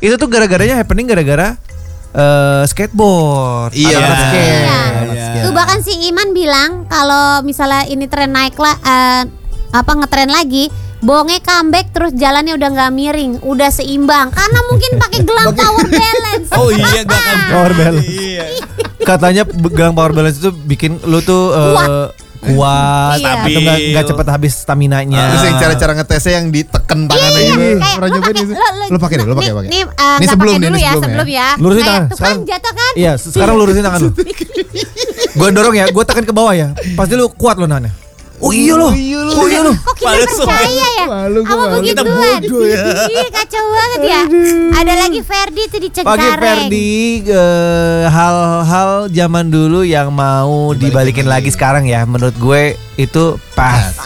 Itu tuh gara-garanya happening gara-gara skateboard. Iya. Tuh bahkan si Iman bilang kalau misalnya ini tren naik lah, ngetren lagi, Bonge comeback terus jalannya udah nggak miring, udah seimbang karena mungkin pakai gelang power balance. Oh iya, gak kan Power balance. Iya. Katanya gelang power balance itu bikin lu tuh kuat Iya. atau nggak cepet habis staminanya. Terus yang cara-cara ngetesnya yang diteken tangannya gitu. Kayak Pernah nyobain itu? Lu pakai deh, lu pakai. Nih, Ini nggak sebelum pakai nih, dulu ini ya, sebelum sebelum ya. Lurusin Kayak tangan. tuh kan jatuh kan? Iya, sekarang lurusin tangan lu. Gue dorong ya, gue tekan ke bawah ya. Pasti lu kuat lo nanya. Oh iya lo. Kok kita percaya ya? Malu gua, Apa malu. begituan? Kita bodoh ya. Ih, kacau banget ya. Ada lagi Ferdi tuh di Pagi Cengkareng. Ferdi, hal-hal zaman dulu yang mau dibalikin lagi sekarang ya, menurut gue itu pas.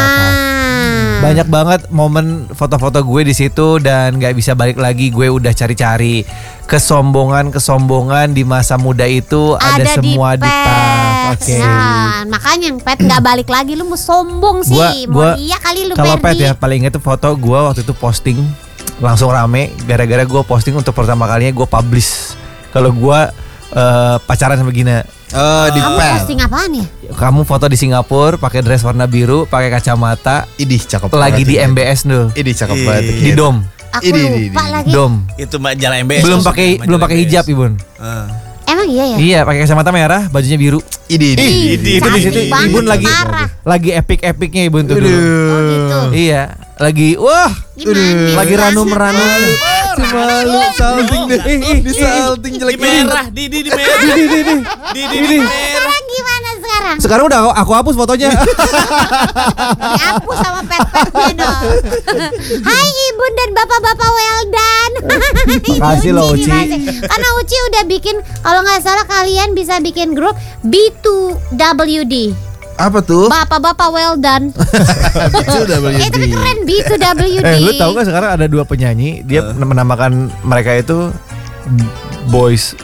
Banyak banget momen foto-foto gue di situ dan nggak bisa balik lagi. Gue udah cari-cari kesombongan di masa muda itu ada semua di pas. Oke. Nah, makanya yang pet nggak balik lagi, lu mau sombong sih. Mau iya kali lu kalau pet Ferdi. ya paling inget tuh foto gue waktu itu posting langsung rame gara-gara gue posting untuk pertama kalinya gue publish kalau gue pacaran sama Gina. Di Kamu pen. posting apaan ya? Kamu foto di Singapura pakai dress warna biru, pakai kacamata, Idih, cakep lagi banget di itu. MBS dulu. Idih, cakep banget. Di dom. Aku lupa lagi. Dom. Itu jalan MBS. Belum maksudnya, pakai majalah hijab, MBS. Ibun. Emang iya ya? Iya, pakai kacamata merah, bajunya biru. Idih. Itu di situ cantik banget, Ibun parah. lagi epic-epicnya Ibun tuh dulu. Oh gitu. Iya, lagi wah, Gimana? lagi ranum-ranum. Malu, salting deh. Di salting jelek Di merah, di merah. Di merah. Sekarang gimana sekarang? Sekarang udah aku hapus fotonya. Dihapus sama pet-petnya dong. Hai Ibu dan bapak-bapak well done. Makasih loh, Uci. Karena Uci udah bikin, kalau nggak salah kalian bisa bikin grup B2WD. Apa tuh? Bapak-bapak well done. Itu udah Tapi keren B2WD. Lu tahu gak sekarang ada 2 penyanyi dia menamakan mereka itu Boys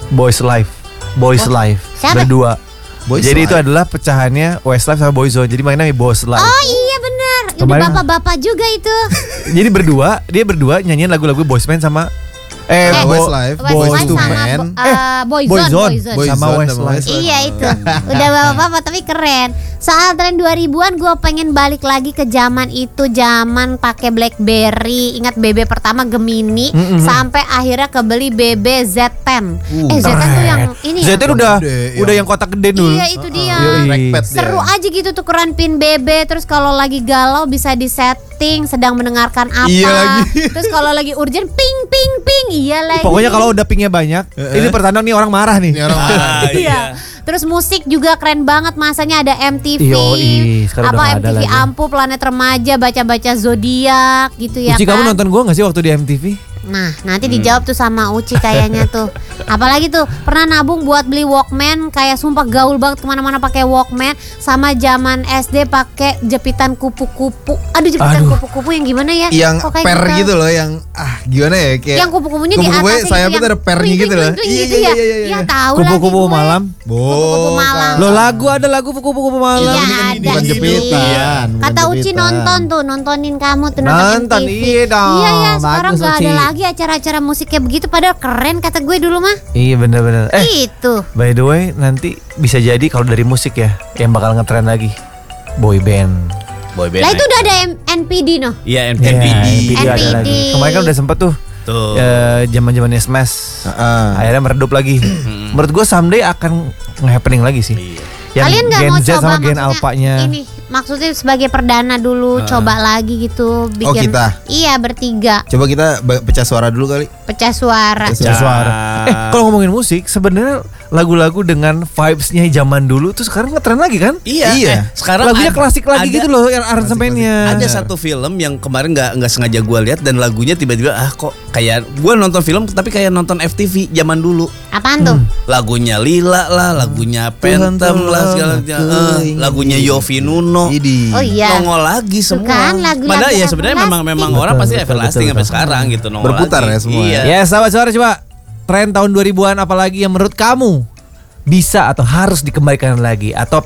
Life Siapa? berdua. Boys Jadi Life. itu adalah pecahannya Westlife sama Boyzone. Jadi mainnya Boys Life. Oh iya benar. Ini Kemarin- bapak-bapak juga itu. Jadi dia berdua nyanyiin lagu-lagu boys band sama Westlife, Boys Westlife to sama Men. Boyzone. Sama Westlife. Iya itu. Udah bapak-bapak tapi keren. Soal tren 2000-an gue pengen balik lagi ke zaman itu, zaman pakai BlackBerry. Ingat BB pertama Gemini sampai akhirnya kebeli BB Z10. Z10 tuh yang ini ya. Zaten udah Gede, yang kotak gede dulu. Iya itu dia. Trackpad dia. Seru aja gitu tukeran pin BB. Terus kalau lagi galau bisa disetting sedang mendengarkan apa. Iya lagi. Terus kalau lagi urgent ping ping ping. Iya lagi. Pokoknya kalau udah pingnya banyak, ini pertanda nih orang marah nih. Ini orang Iya. Terus musik juga keren banget, masanya ada MTV. Yoi, sekarang udah nggak ada MTV lagi. Ampu, Planet Remaja, baca-baca zodiak gitu ya Uci, kan. kamu nonton gue gak sih waktu di MTV? Nah, nanti dijawab tuh sama Uci kayaknya tuh. Apalagi tuh pernah nabung buat beli Walkman, kayak sumpah gaul banget kemana-mana pakai Walkman. Sama zaman SD pakai jepitan kupu-kupu. Aduh jepitan kupu-kupu yang gimana ya? yang Kok kayak per gitu loh, yang gimana ya kayak Yang kupu-kupunya di kupu-kupunya atasnya sayapnya gitu, tuh ada pernya gitu loh. gitu ya. Ya tahu lagi Kupu-kupu gue. malam. Kupu-kupu malam. Lo ada lagu kupu-kupu malam. Iya ini kan ada bukan sih. jepitan, bukan Kata Uci jepitan. nonton tuh, nontonin kamu tuh Nonton, MTV. iya dong. Iya ya, sekarang Bagus, gak ada Uci. lagi acara-acara musik kayak begitu. Padahal keren kata gue dulu mah. Iya bener-bener. Itu. By the way, nanti bisa jadi kalau dari musik ya, yang bakal ngetren lagi boy band. Boy band. Lah itu udah ada NPD noh. Iya, Ya, NPD. ada NPD. lagi. Kemarin kan udah sempet tuh. Tuh. Zaman-zamannya Smash. Akhirnya meredup lagi. Menurut gue someday akan nge-happening lagi sih. Yang Kalian gak Gen mau Z coba sama Gen maksudnya Alpha-nya. ini maksudnya sebagai perdana dulu coba lagi gitu bikin. kita? Iya bertiga Coba kita pecah suara dulu kali. pecah suara. Pecah Suara. Kalau ngomongin musik, sebenarnya lagu-lagu dengan vibes-nya zaman dulu tuh sekarang ngetren lagi kan? Iya. Sekarang Lagunya ada- klasik lagi ada- gitu loh, yang aransemennya. Ada satu film yang kemarin nggak sengaja gue lihat dan lagunya tiba-tiba kok kayak gue nonton film tapi kayak nonton FTV zaman dulu. Apaan tuh? Lagunya Lila lah, lagunya Phantom lah segala lagunya Yofi Nuno. Idi. Oh iya. Nongol lagi semua. kan lagu-lagu Padahal ya sebenarnya everlasting. memang Betul, orang pasti betul, everlasting betul, sampai betul. sekarang gitu nongol Berputar lagi. ya semua. Iya. Ya sahabat-sahabat, coba tren tahun 2000-an apalagi yang menurut kamu bisa atau harus dikembalikan lagi atau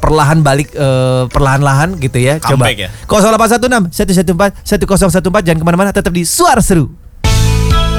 perlahan-lahan gitu ya. Coba. Comeback ya? 0816 114 1014, jangan kemana-mana, tetap di Suara Seru.